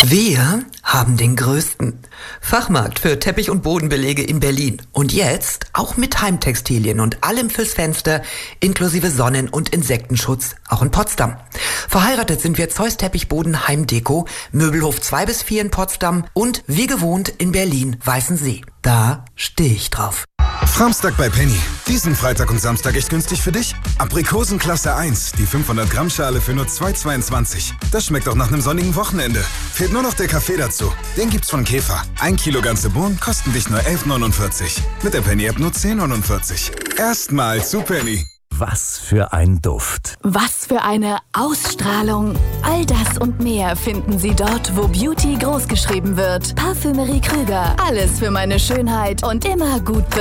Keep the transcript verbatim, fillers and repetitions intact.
Wir haben den größten Fachmarkt für Teppich- und Bodenbelege in Berlin. Und jetzt auch mit Heimtextilien und allem fürs Fenster, inklusive Sonnen- und Insektenschutz, auch in Potsdam. Verheiratet sind wir Zeus Teppichboden Heimdeko, Möbelhof zwei bis vier in Potsdam und wie gewohnt in Berlin Weißensee. Da stehe ich drauf. Framstag bei Penny. Diesen Freitag und Samstag echt günstig für dich. Aprikosen Klasse eins, die fünfhundert Gramm Schale für nur zwei Euro zweiundzwanzig. Das schmeckt auch nach einem sonnigen Wochenende. Fehlt nur noch der Kaffee dazu. Den gibt's von Käfer. Ein Kilo ganze Bohnen kosten dich nur elf Euro neunundvierzig. Mit der Penny-App nur zehn Euro neunundvierzig. Erstmal zu Penny. Was für ein Duft. Was für eine Ausstrahlung. All das und mehr finden Sie dort, wo Beauty großgeschrieben wird. Parfümerie Krüger. Alles für meine Schönheit und immer gut